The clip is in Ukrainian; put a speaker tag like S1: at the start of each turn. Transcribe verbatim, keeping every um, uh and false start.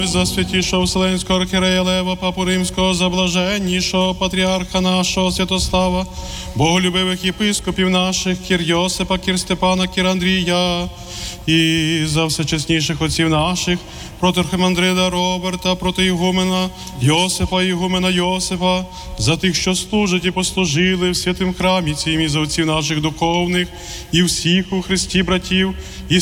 S1: За святішого Вселенського архієрея Лева, папу Римського, за блаженнішого патріарха нашого Святослава, боголюбивих єпископів наших, Кір Йосипа, Кір Степана, Кір Андрія, і за всечесніших отців наших, проти архимандрита Роберта, проти ігумена Йосипа, ігумена Йосипа, за тих, що служать і послужили в святим храмі цім, і за отців наших духовних, і всіх у Христі братів, і